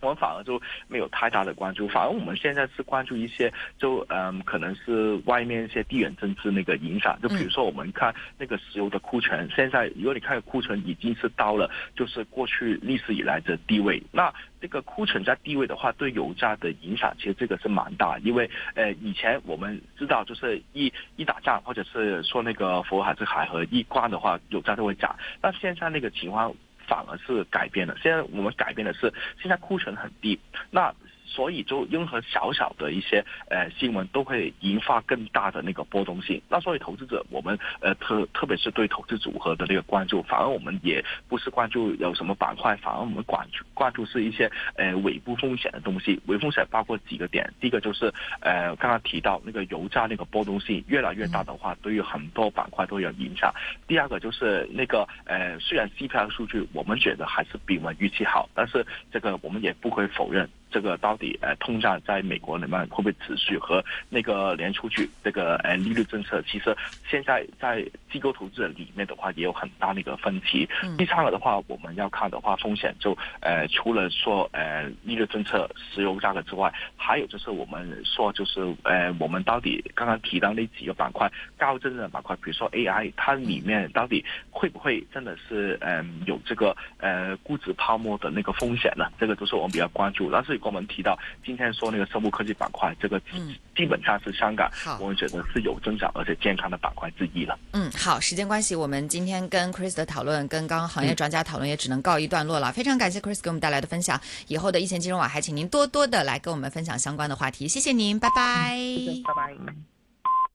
我们反而就没有太大的关注，反而我们现在是关注一些可能是外面一些地缘政治那个影响，就比如说我们看那个石油的库存，现在如果你看库存已经是到了就是过去历史以来的低位，那这个库存在低位的话，对油价的影响其实这个是蛮大，因为以前我们知道就是一打仗或者是说那个佛海之海河一关的话，油价就会涨，但现在那个情况反而是改变了，现在我们改变的是现在库存很低，那所以就任何小小的一些新闻都会引发更大的那个波动性。那所以投资者我们特别是对投资组合的那个关注，反而我们也不是关注有什么板块，反而我们关注是一些尾部风险的东西。尾部风险包括几个点，第一个就是刚刚提到那个油价那个波动性越来越大的话，对于很多板块都有影响。第二个就是那个虽然 CPI 数据我们觉得还是比我们预期好，但是这个我们也不会否认。这个到底通胀在美国里面会不会持续，和那个联储局这个利率政策，其实现在在机构投资者里面的话也有很大的一个分歧。第三个的话，我们要看的话，风险就除了说利率政策、石油价格之外，还有就是我们说就是我们到底刚刚提到那几个板块，高增长的板块，比如说 AI， 它里面到底会不会真的是有这个估值泡沫的那个风险呢？这个都是我们比较关注。但是我们提到今天说那个生物科技板块，这个基本上是香港我们觉得是有增长而且健康的板块之一了。 好，时间关系，我们今天跟 Chris 的讨论，跟刚刚行业专家讨论也只能告一段落了。非常感谢 Chris 给我们带来的分享，以后的一线金融网还请您多多的来跟我们分享相关的话题，谢谢您，拜拜。 拜拜。